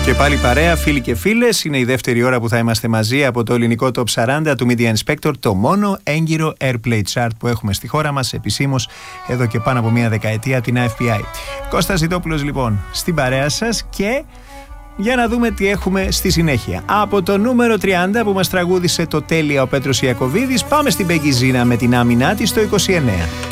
Και πάλι παρέα, φίλοι και φίλες, είναι η δεύτερη ώρα που θα είμαστε μαζί από το ελληνικό Top 40 του Media Inspector, το μόνο έγκυρο Airplay Chart που έχουμε στη χώρα μας επισήμως εδώ και πάνω από μία δεκαετία, την AFPI. Κώστας Ζητόπουλος λοιπόν στην παρέα σας, και για να δούμε τι έχουμε στη συνέχεια. Από το νούμερο 30 που μας τραγούδισε το τέλεια ο Πέτρος Ιακωβίδης, πάμε στην Πέγγι Ζήνα με την άμυνά της στο 29.